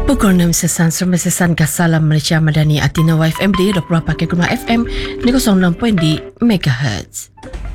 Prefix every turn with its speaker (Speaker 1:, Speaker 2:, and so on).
Speaker 1: Pukul 6 sesan Sermesesan Kasalam Malaysia Madani Atina YFM di 20 pakai Guna FM 106.0 MHz.